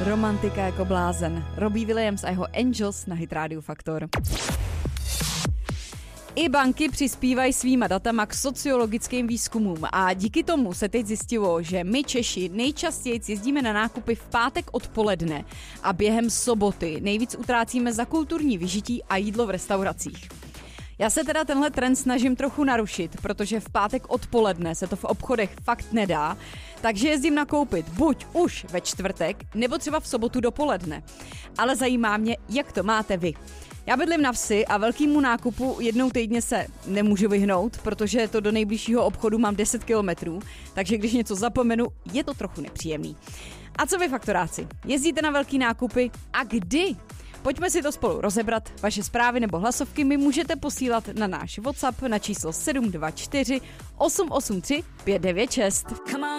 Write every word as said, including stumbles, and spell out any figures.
Romantika jako blázen. Robbie Williams a jeho Angels na Hit Radio Faktor. I banky přispívají svýma datama k sociologickým výzkumům a díky tomu se teď zjistilo, že my Češi nejčastěji jezdíme na nákupy v pátek odpoledne a během soboty nejvíc utrácíme za kulturní vyžití a jídlo v restauracích. Já se teda tenhle trend snažím trochu narušit, protože v pátek odpoledne se to v obchodech fakt nedá, takže jezdím nakoupit buď už ve čtvrtek, nebo třeba v sobotu dopoledne. Ale zajímá mě, jak to máte vy. Já bydlím na vsi a velkýmu nákupu jednou týdně se nemůžu vyhnout, protože to do nejbližšího obchodu mám deset kilometrů, takže když něco zapomenu, je to trochu nepříjemný. A co vy faktoráci? Jezdíte na velký nákupy a kdy? Pojďme si to spolu rozebrat. Vaše zprávy nebo hlasovky mi můžete posílat na náš WhatsApp na číslo sedm dva čtyři osm osm tři pět devět šest.